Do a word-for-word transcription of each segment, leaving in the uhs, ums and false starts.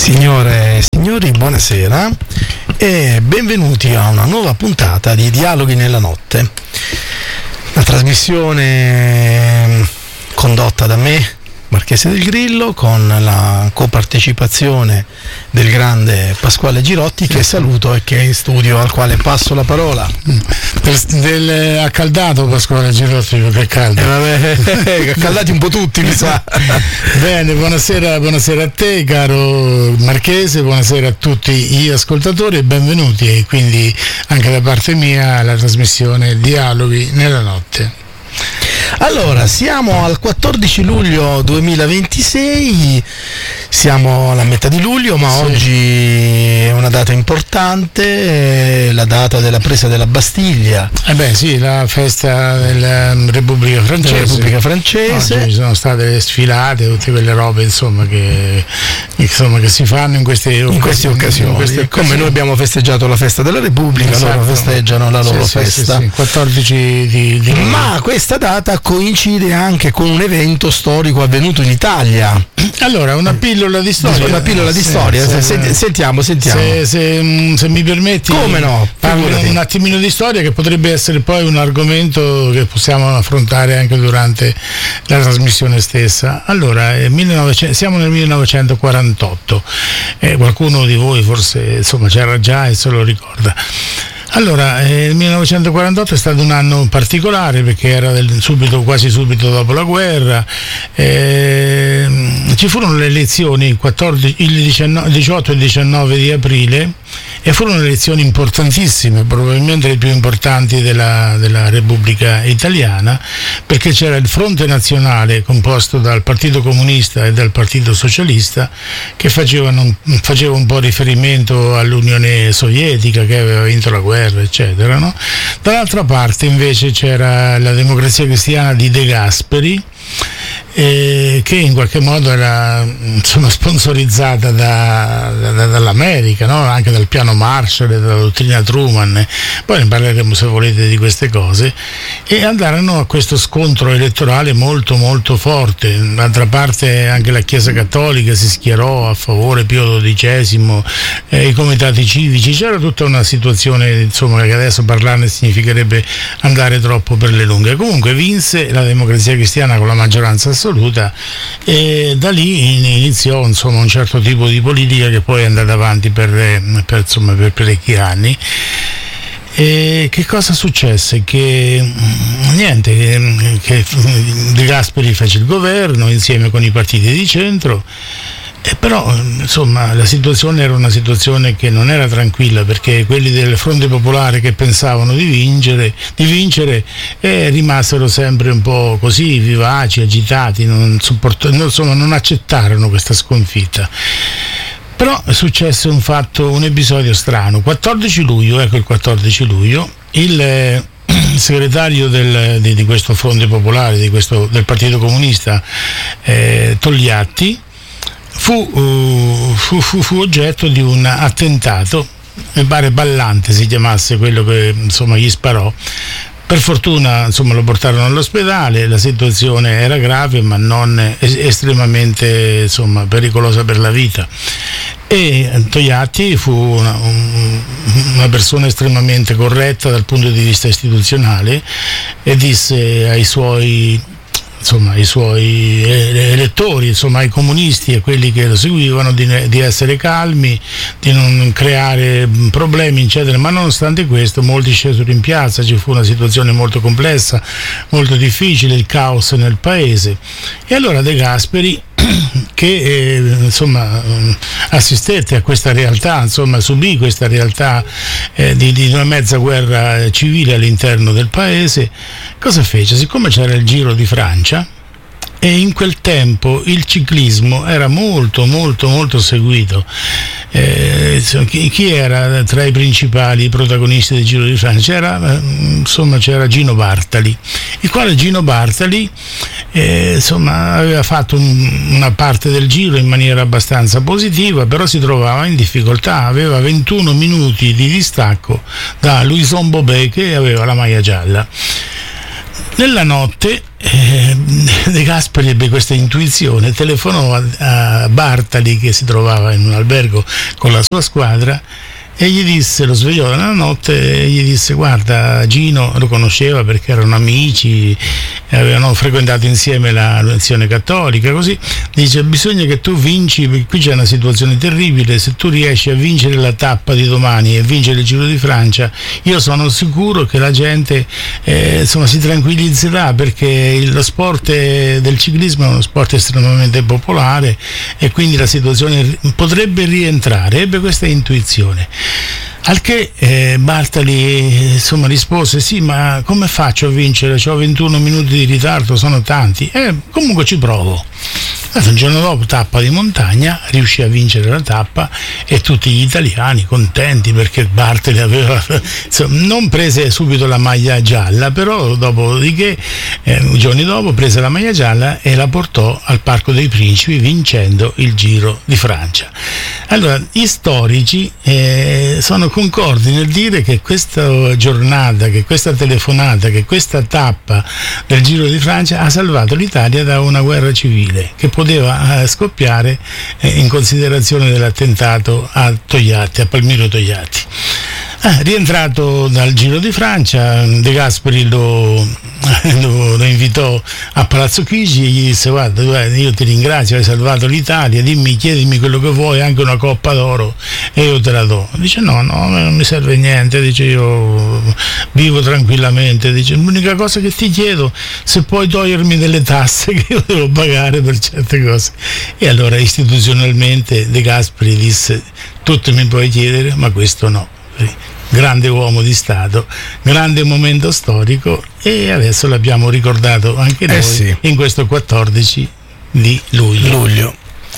Signore e signori, buonasera e benvenuti a una nuova puntata di Dialoghi nella Notte, la trasmissione condotta da me, Marchese del Grillo, con la copartecipazione del grande Pasquale Girotti, che saluto e che è in studio, al quale passo la parola. Del, del accaldato Pasquale Girotti, perché è caldo. Eh, vabbè, accaldati un po' tutti, mi sa. Bene, buonasera, buonasera a te, caro Marchese, buonasera a tutti gli ascoltatori e benvenuti, e quindi anche da parte mia, alla trasmissione Dialoghi nella Notte. Allora, siamo al quattordici luglio duemilaventisei, siamo alla metà di luglio, ma sì, oggi è una data importante, la data della presa della Bastiglia. Eh beh sì, la festa della Repubblica Francese. Della Repubblica Francese. Oggi ci sono state le sfilate, tutte quelle robe insomma che, insomma, che si fanno in queste, in queste occasioni. In queste occasioni. Come noi abbiamo festeggiato la festa della Repubblica, esatto, loro festeggiano la loro sì, festa. Sì, sì, quattordici di, di Ma questa data coincide anche con un evento storico avvenuto in Italia. Allora, una pillola di storia. Una pillola di storia, se, se, se, sentiamo, sentiamo. Se, se, se mi permetti, come no? Parlo un attimino di storia, che potrebbe essere poi un argomento che possiamo affrontare anche durante la trasmissione stessa. Allora, millenovecento, siamo nel millenovecentoquarantotto, eh, qualcuno di voi forse insomma c'era già e se lo ricorda. Allora, eh, il millenovecentoquarantotto è stato un anno particolare perché era del, subito, quasi subito dopo la guerra, eh, ci furono le elezioni il, quattordici, il diciannove, diciotto e diciannove di aprile e furono elezioni importantissime, probabilmente le più importanti della, della Repubblica Italiana, perché c'era il Fronte Nazionale composto dal Partito Comunista e dal Partito Socialista, che facevano, faceva un po' riferimento all'Unione Sovietica che aveva vinto la guerra, eccetera, no? Dall'altra parte invece c'era la Democrazia Cristiana di De Gasperi, eh, che in qualche modo era insomma sponsorizzata da, da, dall'America, no? Anche dal piano Marshall e dalla dottrina Truman, poi ne parleremo se volete di queste cose, e andarono a questo scontro elettorale molto molto forte. D'altra parte anche la Chiesa Cattolica si schierò a favore Pio dodicesimo, eh, i comitati civici, c'era tutta una situazione insomma che adesso parlarne significherebbe andare troppo per le lunghe. Comunque vinse la Democrazia Cristiana con la maggioranza assoluta e da lì iniziò insomma un certo tipo di politica che poi è andata avanti per, per, insomma, per parecchi anni. E che cosa successe? Che niente, che De Gasperi fece il governo insieme con i partiti di centro. E però insomma la situazione era una situazione che non era tranquilla, perché quelli del Fronte Popolare che pensavano di vincere, di vincere eh, rimasero sempre un po' così vivaci, agitati, non, non, insomma, non accettarono questa sconfitta. Però è successo un fatto, un episodio strano. quattordici luglio, ecco il quattordici luglio, il eh, segretario del, di, di questo Fronte Popolare, di questo, del Partito Comunista, eh, Togliatti, Fu, uh, fu, fu, fu oggetto di un attentato, mi pare Ballante si chiamasse quello che insomma gli sparò. Per fortuna insomma lo portarono all'ospedale, la situazione era grave ma non estremamente insomma pericolosa per la vita. E Togliatti fu una, una persona estremamente corretta dal punto di vista istituzionale e disse ai suoi insomma i suoi elettori, insomma ai comunisti e quelli che lo seguivano di, di essere calmi, di non creare problemi eccetera, ma nonostante questo molti scesero in piazza, ci fu una situazione molto complessa, molto difficile, il caos nel paese. E allora De Gasperi, che eh, insomma assistette a questa realtà, insomma subì questa realtà eh, di, di una mezza guerra civile all'interno del paese, cosa fece? Siccome c'era il Giro di Francia e in quel tempo il ciclismo era molto molto molto seguito, eh, chi, chi era tra i principali protagonisti del Giro di Francia? C'era, insomma, c'era Gino Bartali, il quale Gino Bartali eh, insomma aveva fatto un, una parte del Giro in maniera abbastanza positiva, però si trovava in difficoltà, aveva ventuno minuti di distacco da Louison Bobet che aveva la maglia gialla. Nella notte eh, De Gasperi ebbe questa intuizione, telefonò a, a Bartali, che si trovava in un albergo con la sua squadra, e gli disse, lo svegliò nella notte e gli disse: guarda, Gino lo conosceva perché erano amici, avevano frequentato insieme la lezione cattolica, così dice: bisogna che tu vinci, perché qui c'è una situazione terribile, se tu riesci a vincere la tappa di domani e vincere il Giro di Francia, io sono sicuro che la gente eh, insomma si tranquillizzerà, perché lo sport del ciclismo è uno sport estremamente popolare e quindi la situazione potrebbe rientrare. Ebbe questa intuizione. Al che eh, Bartali insomma rispose: sì, ma come faccio a vincere? C'ho ventuno minuti di ritardo, sono tanti. Eh, comunque ci provo. Un giorno dopo, tappa di montagna, riuscì a vincere la tappa e tutti gli italiani contenti, perché Bartali aveva insomma, non prese subito la maglia gialla, però dopodiché eh, giorni dopo prese la maglia gialla e la portò al Parco dei Principi, vincendo il Giro di Francia. Allora, gli storici eh, sono concordi nel dire che questa giornata, che questa telefonata, che questa tappa del Giro di Francia ha salvato l'Italia da una guerra civile che poteva eh, scoppiare eh, in considerazione dell'attentato a Togliatti, a Palmiro Togliatti. Ah, rientrato dal Giro di Francia, De Gasperi lo, lo, lo invitò a Palazzo Chigi e gli disse: guarda, guarda, io ti ringrazio, hai salvato l'Italia, dimmi, chiedimi quello che vuoi, anche una coppa d'oro e io te la do. Dice: no, no, non mi serve niente, dice, io vivo tranquillamente, dice, l'unica cosa che ti chiedo, se puoi togliermi delle tasse che io devo pagare per certe cose. E allora istituzionalmente De Gasperi disse: tutto mi puoi chiedere, ma questo no. Grande uomo di Stato, grande momento storico, e adesso l'abbiamo ricordato anche noi eh sì. in questo quattordici di luglio. luglio.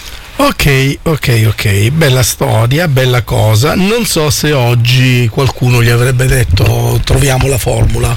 Ok, ok, ok, bella storia, bella cosa. Non so se oggi qualcuno gli avrebbe detto: troviamo la formula.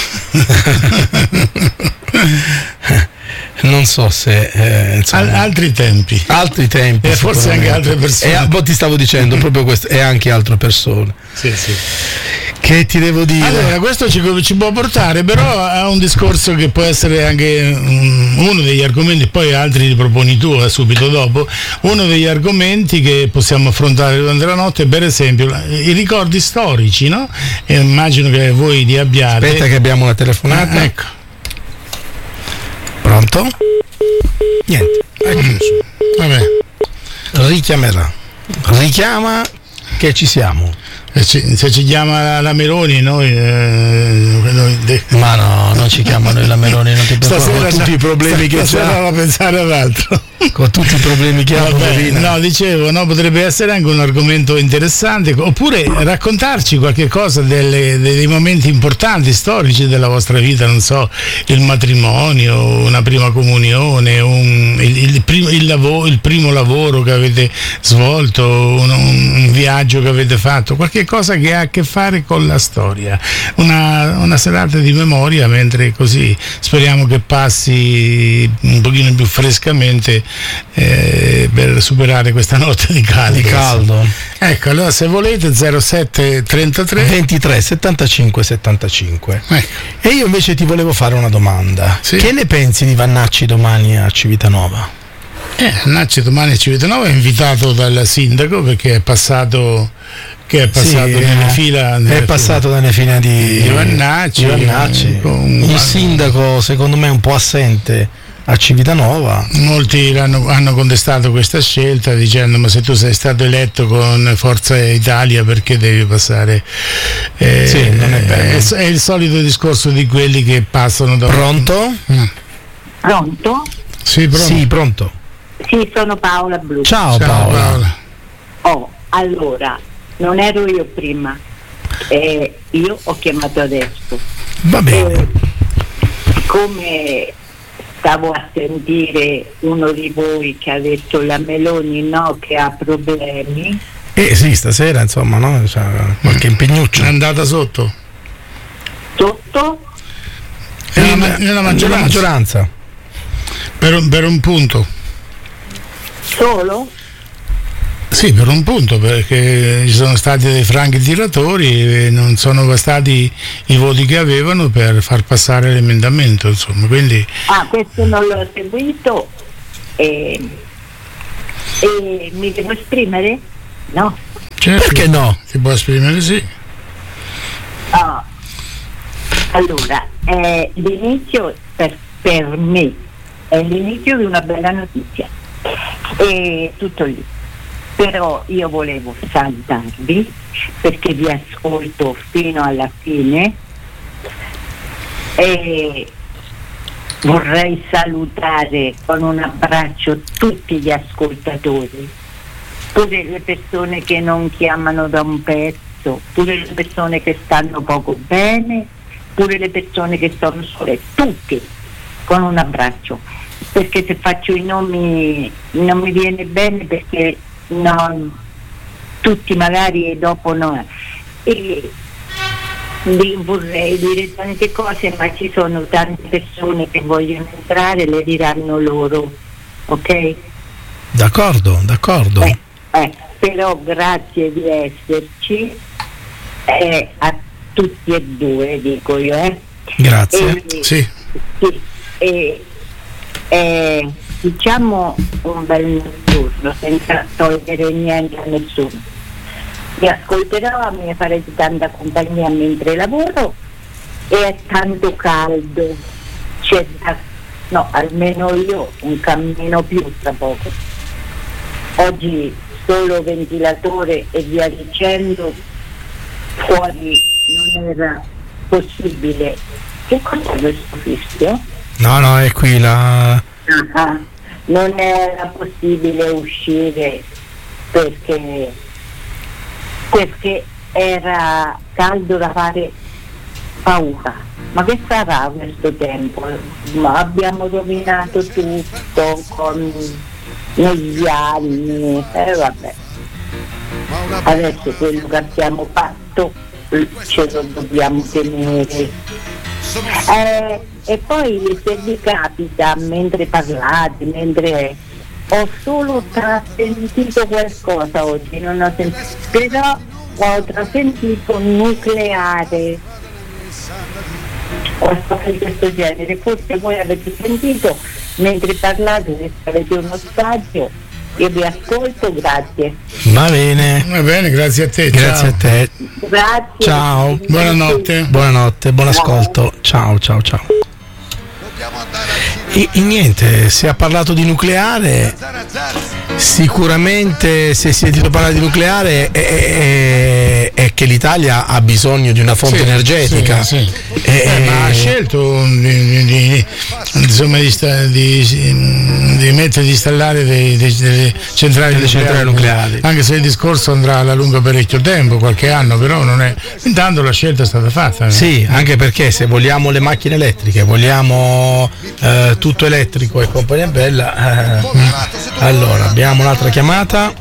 Non so se eh, insomma, Al- altri tempi altri tempi e forse anche altre persone, e, ti stavo dicendo proprio questo, e anche altre persone sì, sì. Che ti devo dire? Allora, questo ci, ci può portare però a un discorso che può essere anche um, uno degli argomenti, poi altri li proponi tu eh, subito dopo. Uno degli argomenti che possiamo affrontare durante la notte, per esempio, i ricordi storici, no? E immagino che voi li abbiate. Aspetta che abbiamo una telefonata. Ah, ecco. Pronto? Niente, è chiuso. Vabbè. Richiamerà. Richiama che ci siamo. Se ci, se ci chiama la Meloni, noi, eh, noi de- ma no, non ci chiamano la Meloni, non ti preoccupare, con tutti i problemi che c'ha, a pensare ad altro. Con tutti i problemi che ha. No, dicevo, no, potrebbe essere anche un argomento interessante, oppure raccontarci qualche cosa delle, dei momenti importanti storici della vostra vita, non so, il matrimonio, una prima comunione, un, il, il, primo, il, lavoro, il primo lavoro che avete svolto, un, un viaggio che avete fatto, qualche cosa che ha a che fare con la storia, una, una serata di memoria, mentre così speriamo che passi un pochino più frescamente eh, per superare questa notte di caldo. Di caldo. Ecco, allora se volete zero sette trentatré ventitré settantacinque settantacinque. Ecco. E io invece ti volevo fare una domanda. Sì. Che ne pensi di Vannacci domani a Civitanova? Eh, Vannacci domani a Civitanova è invitato dal sindaco, perché è passato che è passato sì, nelle eh, fila nelle è passato fila. dalle file di, di Vannacci, di Vannacci. Con, il sindaco secondo me è un po' assente a Civitanova. Molti hanno, hanno contestato questa scelta dicendo: ma se tu sei stato eletto con Forza Italia, perché devi passare? Eh, sì, non è bello. È, è il solito discorso di quelli che passano da. Pronto? Mm. Pronto? Sì, pronto. Sì, pronto. Sì, sono Paola Blu. Ciao, Ciao Paola. Paola. Oh, allora, non ero io prima, eh, io ho chiamato adesso. Va bene. Eh, siccome stavo a sentire uno di voi che ha detto la Meloni no, che ha problemi. Eh sì, stasera insomma, no? Cioè, qualche impegnuccio. È andata sotto? Sotto? È nella, ma- nella maggioranza. maggioranza. Per un, per un punto. Solo? Sì, per un punto, perché ci sono stati dei franchi tiratori e non sono bastati i voti che avevano per far passare l'emendamento, insomma, quindi... Ah, questo non l'ho seguito e, e mi devo esprimere? No. Certo, perché no? Si può esprimere, sì. Ah, allora, eh, l'inizio per, per me è l'inizio di una bella notizia e tutto lì. Però io volevo salutarvi perché vi ascolto fino alla fine e vorrei salutare con un abbraccio tutti gli ascoltatori, pure le persone che non chiamano da un pezzo, pure le persone che stanno poco bene, pure le persone che sono sole, tutti con un abbraccio, perché se faccio i nomi non mi viene bene perché no, tutti magari e dopo no. E vorrei dire tante cose, ma ci sono tante persone che vogliono entrare, le diranno loro, ok? D'accordo, d'accordo. Eh, eh, però grazie di esserci eh, a tutti e due, dico io. Eh. Grazie. E, Sì. sì, e, e, diciamo un bel notturno senza togliere niente a nessuno. Mi ascolterò, mi farete tanta compagnia mentre lavoro e è tanto caldo, c'è da, no, almeno io un cammino più tra poco. Oggi solo ventilatore e via dicendo, fuori non era possibile. Che cos'è questo fischio? No, no, è qui la... Ah, non era possibile uscire perché perché era caldo da fare paura. Ma che sarà questo tempo? Ma abbiamo rovinato tutto con negli anni e eh, vabbè, adesso quello che abbiamo fatto ce lo dobbiamo tenere. Eh, e poi se vi capita mentre parlate, mentre ho solo trasentito qualcosa oggi, non ho sentito, però ho trasentito nucleare, qualcosa di questo genere, forse voi avete sentito mentre parlate, se avete uno spazio, io vi ascolto, grazie. Va bene. Va bene, grazie a te. Grazie ciao. a te. Grazie. Ciao. Buonanotte. Buonanotte, buon ascolto. Ciao, ciao, ciao. E, e niente, si è parlato di nucleare, sicuramente se si è sentito parlare di nucleare è, è, è che l'Italia ha bisogno di una fonte Sì, energetica. sì, sì. E, Eh, ma ha scelto di, di, insomma, di, sta- di, di mettere di installare dei, dei, delle centrali, Delle centrali nucleari. anche se il discorso andrà alla lunga parecchio tempo, qualche anno, però non è, intanto la scelta è stata fatta. Sì, anche perché se vogliamo le macchine elettriche, vogliamo eh, tutto elettrico e compagnia bella, eh, allora abbiamo un'altra chiamata.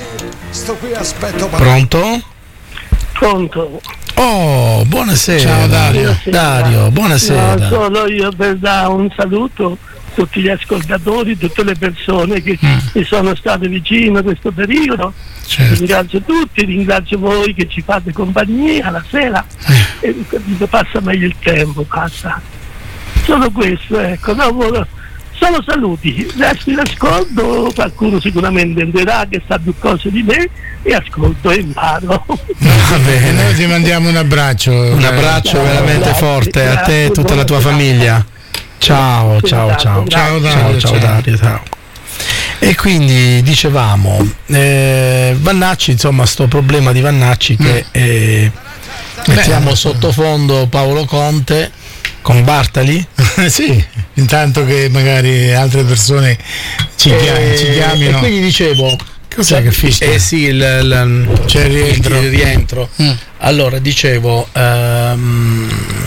Pronto? Pronto? Oh, buonasera. Ciao, Dario. Buonasera. Dario, buonasera. No, solo io per dare un saluto a tutti gli ascoltatori, tutte le persone che Mm. mi sono state vicine a questo periodo. Certo. Ringrazio tutti, ringrazio voi che ci fate compagnia la sera e passa meglio il tempo, passa. Solo questo, ecco, no, solo saluti, resto in ascolto, qualcuno sicuramente entrerà che sa più cose di me e ascolto e imparo. Va bene. Noi ti mandiamo un abbraccio. Un abbraccio Ciao, veramente grazie, forte a te e grazie, tutta la tua buona famiglia. Ciao, ciao, ciao. Ciao, Ciao, Dario, ciao ciao. Dario, ciao. E quindi dicevamo, eh, Vannacci, insomma, sto problema di Vannacci che eh, mettiamo Beh. sottofondo Paolo Conte con Bartali. Sì, intanto che magari altre persone ci, chia- e, ci e chiamino. quindi dicevo, Cos'è che fischia? Eh sì, il, il- C'è il rientro. il rientro. Mm. Allora, dicevo, ehm,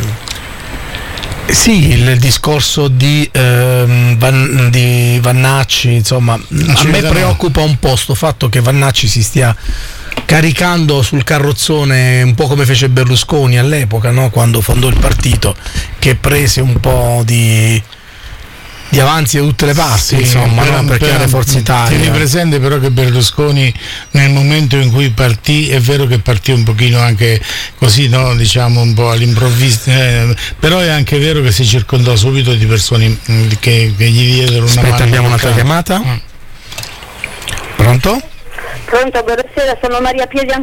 sì, il discorso di, ehm, Van- di Vannacci, insomma, a me Assolutamente. preoccupa un po' sto fatto che Vannacci si stia caricando sul carrozzone un po' come fece Berlusconi all'epoca, no? Quando fondò il partito, che prese un po' di di avanzi da tutte le parti, sì, insomma, per, no? Perché era Forza Italia. Tieni presente però che Berlusconi nel momento in cui partì, è vero che partì un pochino anche così, no? Diciamo un po' all'improvviso, eh, però è anche vero che si circondò subito di persone mh, che, che gli diedero una Aspetta, mano. abbiamo un'altra chiamata. Mm. Pronto? Pronto, buonasera, sono Maria Piedi